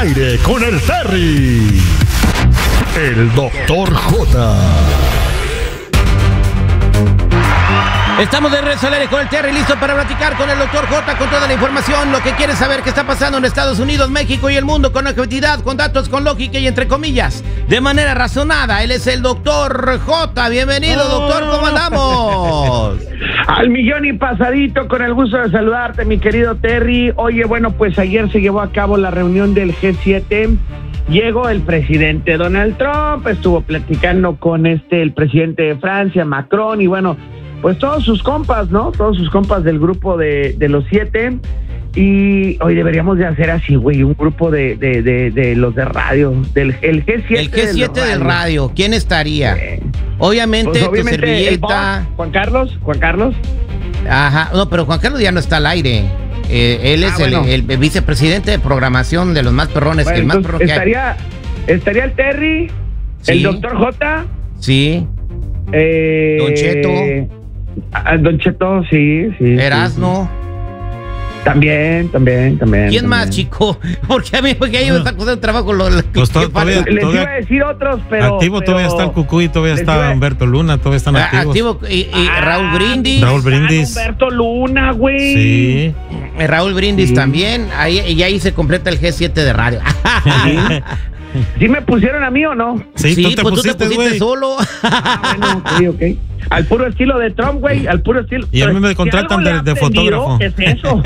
aire con el Terry. El Dr. J. Estamos de regreso al aire con el Terry, listo para platicar con el Dr. J con toda la información, lo que quieres saber que está pasando en Estados Unidos, México y el mundo, con objetividad, con datos, con lógica y entre comillas, de manera razonada. Él es el Dr. J. Bienvenido, doctor, ¿cómo andamos? Al millón y pasadito, con el gusto de saludarte, mi querido Terry. Oye, bueno, pues ayer se llevó a cabo la reunión del G7. Llegó el presidente Donald Trump, estuvo platicando con el presidente de Francia, Macron, y bueno, pues todos sus compas, ¿no? Todos sus compas del grupo de los 7. Y hoy deberíamos de hacer así, güey, un grupo de los de radio, el G7. El G7 del radio, ¿quién estaría? Obviamente, pues, tu servilleta. Juan Carlos. Ajá, no, pero Juan Carlos ya no está al aire. Él es el vicepresidente de programación de los más perrones. Bueno, el más perrón estaría el Terry, sí. El Dr. J. Sí. Don Cheto. Don Cheto, sí. Erasno. Sí. También. ¿Quién más, chico? Porque a mí ahí me está costando trabajo pues les iba a decir otros, pero activo todavía está el Cucuy, todavía está Humberto Luna, todavía están activos. Activo y Raúl Brindis. Humberto Luna, güey. Sí. Raúl Brindis también. Ahí se completa el G7 de radio. ¿Sí me pusieron a mí o no? Sí, pues tú te pusiste solo. Bueno, ok. Al puro estilo de Trump, güey, al puro estilo. Y a mí me contratan de fotógrafo. ¿Qué es eso?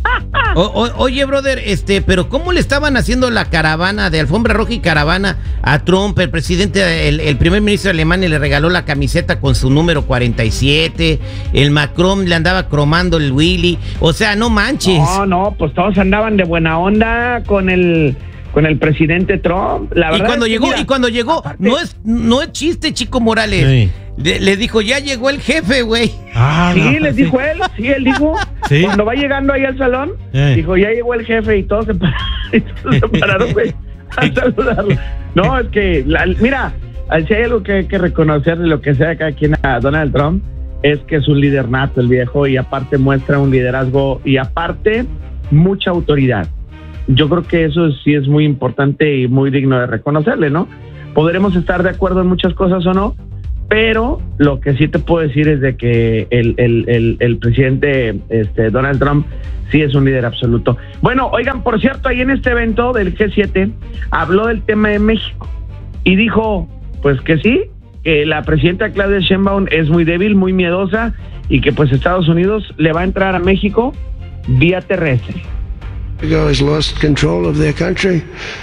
Oye, brother, pero ¿cómo le estaban haciendo la caravana de alfombra roja y caravana a Trump? El presidente, el primer ministro alemán le regaló la camiseta con su número 47. El Macron le andaba cromando el Willy. O sea, no manches. No, pues todos andaban de buena onda con el presidente Trump. La verdad y cuando llegó, aparte, no es chiste, Chico Morales. Sí. Le dijo, ya llegó el jefe, güey. Sí, les dijo él. Sí, él dijo. ¿Sí? Cuando va llegando ahí al salón, dijo, ya llegó el jefe, y todos se pararon, güey, a saludarlo. No, es que, mira, si hay algo que hay que reconocer de lo que sea cada quien a Donald Trump, es que es un líder nato el viejo, y aparte muestra un liderazgo, y aparte mucha autoridad. Yo creo que eso sí es muy importante y muy digno de reconocerle, ¿no? Podremos estar de acuerdo en muchas cosas o no, pero lo que sí te puedo decir es de que el presidente Donald Trump sí es un líder absoluto. Bueno, oigan, por cierto, ahí en este evento del G7 habló del tema de México y dijo, pues que sí, que la presidenta Claudia Sheinbaum es muy débil, muy miedosa, y que pues Estados Unidos le va a entrar a México vía terrestre. Mexico has lost control of their country.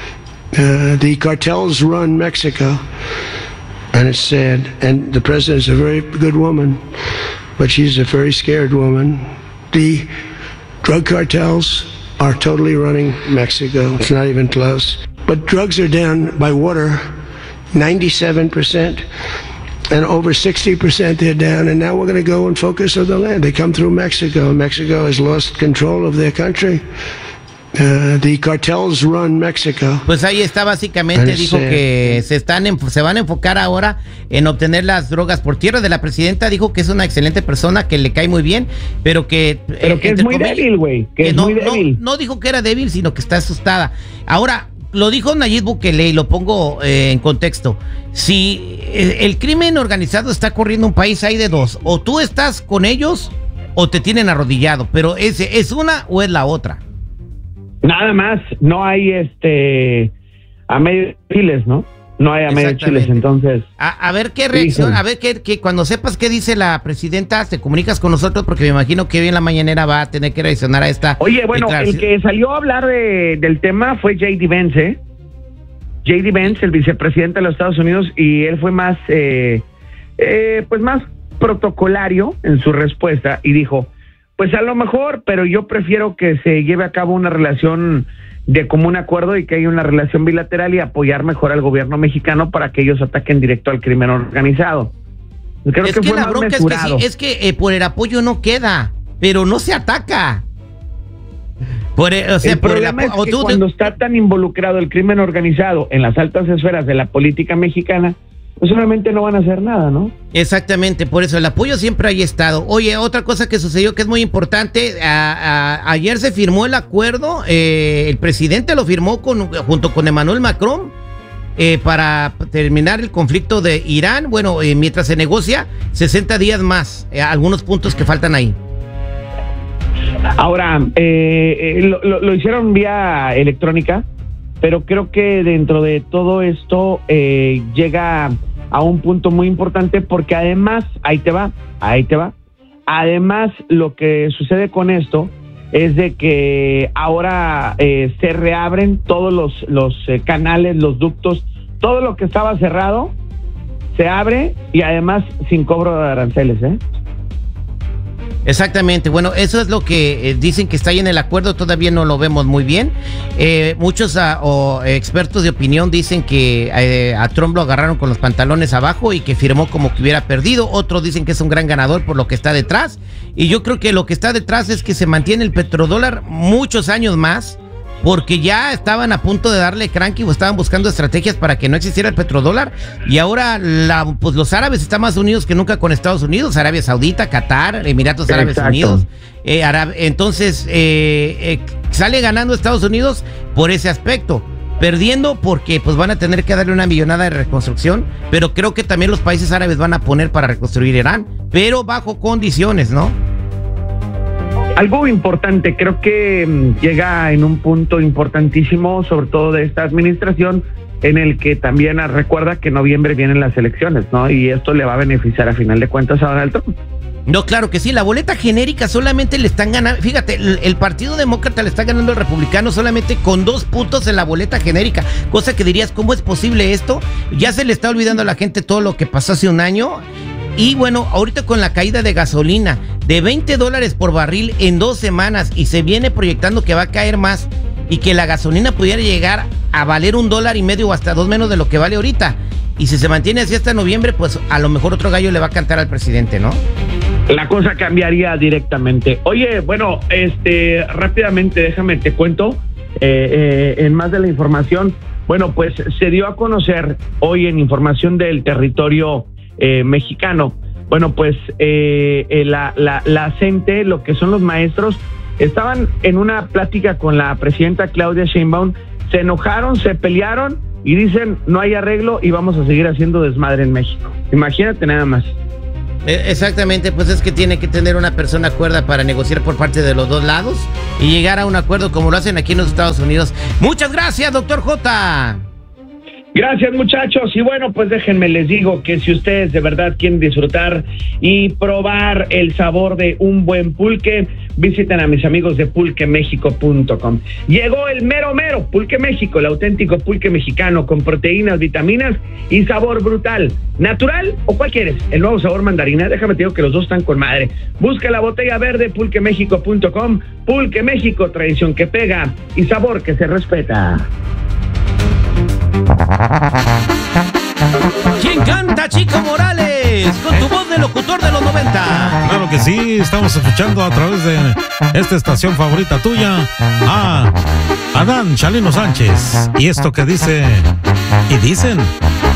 The cartels run Mexico, and it's sad. And the president is a very good woman, but she's a very scared woman. The drug cartels are totally running Mexico. It's not even close. But drugs are down by water 97%. And over 60% they're down, and now we're going to go and focus on the land. They come through Mexico. Mexico has lost control of their country. The cartels run Mexico. Pues ahí está, básicamente dijo que se van a enfocar ahora en obtener las drogas por tierra. De la presidenta dijo que es una excelente persona, que le cae muy bien, pero que es muy débil, güey. Que es muy débil. No dijo que era débil, sino que está asustada. Ahora, lo dijo Nayib Bukele, y lo pongo en contexto. Si el crimen organizado está corriendo un país, hay de dos: o tú estás con ellos o te tienen arrodillado. Pero ¿es una o es la otra? Nada más, no hay a medio chiles, ¿no? No hay a medio chiles, entonces. A ver qué reacción, a ver que cuando sepas qué dice la presidenta, te comunicas con nosotros, porque me imagino que hoy en la mañanera va a tener que reaccionar a esta. Oye, bueno, el que salió a hablar del tema fue J.D. Vance, J.D. Vance, el vicepresidente de los Estados Unidos, y él fue más, pues más protocolario en su respuesta, y dijo, pues a lo mejor, pero yo prefiero que se lleve a cabo una relación de común acuerdo y que haya una relación bilateral, y apoyar mejor al gobierno mexicano para que ellos ataquen directo al crimen organizado. Creo que fue la más bronca mesurado. es que por el apoyo no queda, pero no se ataca. El problema es que cuando está tan involucrado el crimen organizado en las altas esferas de la política mexicana, pues obviamente no van a hacer nada, ¿no? Exactamente, por eso el apoyo siempre ha estado. Oye, otra cosa que sucedió que es muy importante, ayer se firmó el acuerdo, el presidente lo firmó junto con Emmanuel Macron para terminar el conflicto de Irán, bueno, mientras se negocia 60 días más, algunos puntos que faltan ahí. Ahora, lo hicieron vía electrónica, pero creo que dentro de todo esto llega a un punto muy importante porque además, ahí te va, además lo que sucede con esto es de que ahora se reabren todos los canales, los ductos, todo lo que estaba cerrado se abre y además sin cobro de aranceles, Exactamente, bueno, eso es lo que dicen que está ahí en el acuerdo, todavía no lo vemos muy bien. Muchos expertos de opinión dicen que a Trump lo agarraron con los pantalones abajo y que firmó como que hubiera perdido. Otros dicen que es un gran ganador por lo que está detrás. Y yo creo que lo que está detrás es que se mantiene el petrodólar muchos años más, porque ya estaban a punto de darle cranky o estaban buscando estrategias para que no existiera el petrodólar, y ahora pues los árabes están más unidos que nunca con Estados Unidos, Arabia Saudita, Qatar, Emiratos Árabes Unidos, entonces sale ganando Estados Unidos por ese aspecto, perdiendo porque pues van a tener que darle una millonada de reconstrucción, pero creo que también los países árabes van a poner para reconstruir Irán, pero bajo condiciones, ¿no? Algo importante, creo que llega en un punto importantísimo, sobre todo de esta administración, en el que también recuerda que en noviembre vienen las elecciones, ¿no? Y esto le va a beneficiar a final de cuentas a Donald Trump. No, claro que sí, la boleta genérica solamente le están ganando, fíjate, el Partido Demócrata le está ganando al Republicano solamente con 2 puntos en la boleta genérica, cosa que dirías, ¿cómo es posible esto? Ya se le está olvidando a la gente todo lo que pasó hace un año. Y bueno, ahorita con la caída de gasolina de $20 por barril en 2 semanas y se viene proyectando que va a caer más y que la gasolina pudiera llegar a valer $1.50 o hasta 2 menos de lo que vale ahorita. Y si se mantiene así hasta noviembre, pues a lo mejor otro gallo le va a cantar al presidente, ¿no? La cosa cambiaría directamente. Oye, bueno, rápidamente déjame te cuento en más de la información. Bueno, pues se dio a conocer hoy en información del territorio mexicano. Bueno, pues la CENTE, lo que son los maestros, estaban en una plática con la presidenta Claudia Sheinbaum, se enojaron, se pelearon y dicen no hay arreglo y vamos a seguir haciendo desmadre en México. Imagínate nada más. Exactamente, pues es que tiene que tener una persona cuerda para negociar por parte de los dos lados y llegar a un acuerdo como lo hacen aquí en los Estados Unidos. Muchas gracias, doctor J. Gracias, muchachos. Y bueno, pues déjenme les digo que si ustedes de verdad quieren disfrutar y probar el sabor de un buen pulque, visiten a mis amigos de pulquemexico.com. Llegó el mero Pulque México, el auténtico pulque mexicano con proteínas, vitaminas y sabor brutal. ¿Natural o cuál quieres? El nuevo sabor mandarina. Déjame te digo que los dos están con madre. Busca la botella verde pulquemexico.com. Pulque México, tradición que pega y sabor que se respeta. ¿Quién canta, Chico Morales? Con tu voz de locutor de los 90. Claro que sí, estamos escuchando a través de esta estación favorita tuya a Adán Chalino Sánchez. Y esto que dice, y dicen...